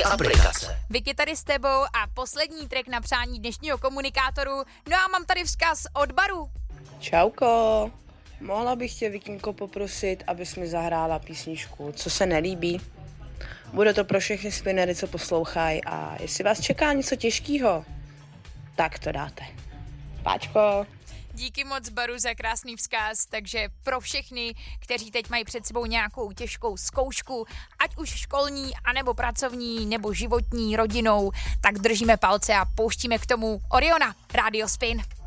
aplikace. Vicky tady s tebou a poslední track na přání dnešního komunikátoru. No a mám tady vzkaz od baru. Čauko, mohla bych tě, Vikinko, poprosit, abys mi zahrála písničku Co se nelíbí? Bude to pro všechny spinnery, co poslouchají, a jestli vás čeká něco těžkého, tak to dáte. Páčko. Díky moc baru za krásný vzkaz, takže pro všechny, kteří teď mají před sebou nějakou těžkou zkoušku, ať už školní, anebo pracovní, nebo životní, rodinou, tak držíme palce a pouštíme k tomu Oriona, Radio Spin.